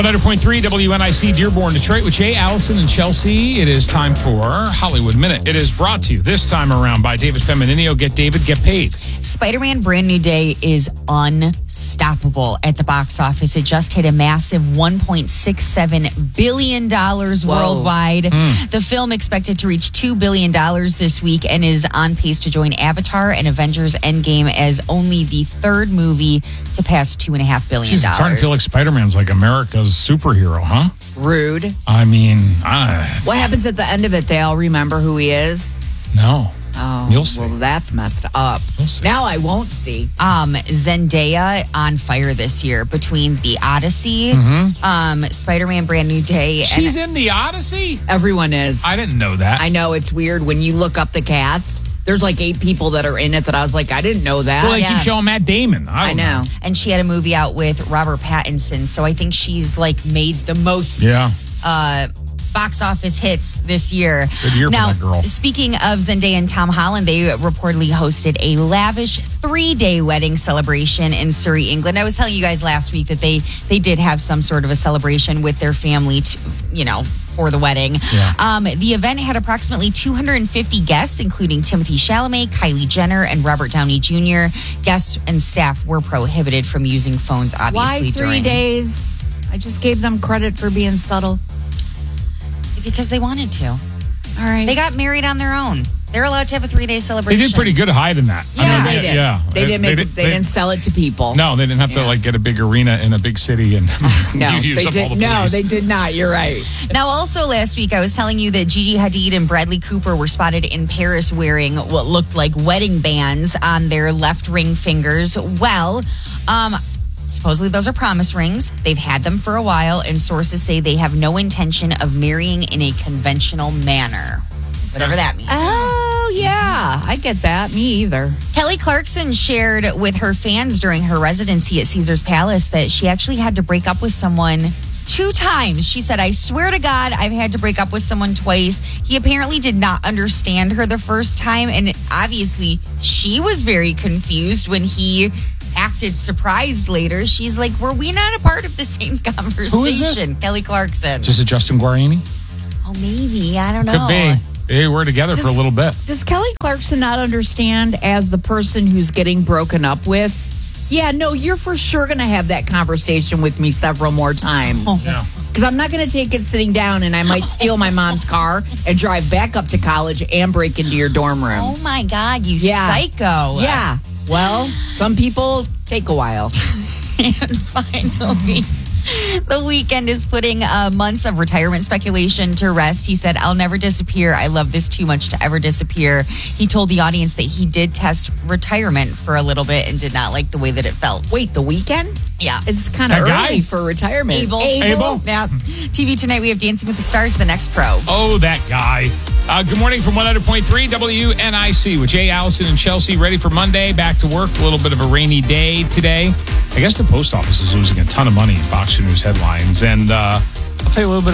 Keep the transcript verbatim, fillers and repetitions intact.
one hundred point three W N I C Dearborn, Detroit with Jay, Allison, and Chelsea. It is time for Hollywood Minute. It is brought to you this time around by David Femininio. Get David, get paid. Spider-Man Brand New Day is unstoppable at the box office. It just hit a massive one point six seven billion dollars worldwide. Mm. The film expected to reach two billion dollars this week and is on pace to join Avatar and Avengers Endgame as only the third movie to pass two point five billion dollars. Jeez, it's starting to feel like Spider-Man's like America's superhero, huh? Rude. I mean, uh, what happens at the end of it? They all remember who he is? No. Oh, you'll see. Well, that's messed up. You'll see. Now I won't see. Um, Zendaya on fire this year between the Odyssey, mm-hmm. um, Spider-Man Brand New Day. She's and in the Odyssey? Everyone is. I didn't know that. I know, it's weird when you look up the cast. There's like eight people that are in it that I was like, I didn't know that. Well, they yeah. keep showing Matt Damon. I, I know. know. And she had a movie out with Robert Pattinson, so I think she's like made the most yeah. uh, box office hits this year. Good year now, for that girl. Speaking of Zendaya and Tom Holland, they reportedly hosted a lavish three-day wedding celebration in Surrey, England. I was telling you guys last week that they they did have some sort of a celebration with their family, to, you know, for the wedding. Yeah. Um, the event had approximately two hundred fifty guests, including Timothée Chalamet, Kylie Jenner, and Robert Downey Junior Guests and staff were prohibited from using phones, obviously. Why three during days? I just gave them credit for being subtle. Because they wanted to. All right. They got married on their own. They're allowed to have a three-day celebration. They did pretty good hiding that. Yeah, I mean, they did. Yeah, They didn't make. They, they didn't sell it to people. No, they didn't have Yeah. to like get a big arena in a big city and No, use they up did. all the No, police. they did not. You're right. Now, also last week, I was telling you that Gigi Hadid and Bradley Cooper were spotted in Paris wearing what looked like wedding bands on their left ring fingers. Well, um, supposedly those are promise rings. They've had them for a while, and sources say they have no intention of marrying in a conventional manner, whatever that means. Oh, yeah. I get that. Me either. Kelly Clarkson shared with her fans during her residency at Caesar's Palace that she actually had to break up with someone two times. She said, I swear to God, I've had to break up with someone twice. He apparently did not understand her the first time, and obviously she was very confused when he acted surprised later. She's like, were we not a part of the same conversation? Who is this? Kelly Clarkson. Just a Justin Guarini? Oh, maybe. I don't know. Could be. They were together Does- for a little bit. Does Kelly Clarkson not understand as the person who's getting broken up with? Yeah, no, you're for sure going to have that conversation with me several more times. Yeah. Because I'm not going to take it sitting down, and I might steal my mom's car and drive back up to college and break into your dorm room. Oh, my God, you Yeah. psycho. Yeah. Well, some people take a while. And finally, The Weeknd is putting uh, months of retirement speculation to rest. He said, I'll never disappear. I love this too much to ever disappear. He told the audience that he did test retirement for a little bit and did not like the way that it felt. Wait, The Weeknd? Yeah. It's kind of That guy? early for retirement. Abel. Abel? Yeah. T V tonight, we have Dancing with the Stars, the next pro. Oh, that guy. Uh, good morning from one hundred point three W N I C with Jay, Allison, and Chelsea. Ready for Monday. Back to work. A little bit of a rainy day today. I guess the post office is losing a ton of money in Fox News headlines. And uh, I'll tell you a little bit